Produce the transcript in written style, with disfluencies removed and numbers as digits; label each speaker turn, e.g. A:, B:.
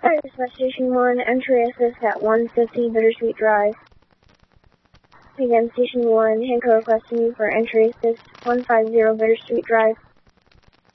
A: Hi, Dispatch Station 1, entry assist at 150 Bittersweet Drive. Again, Station 1, Hanko requesting you for entry assist 150 Bittersweet Drive.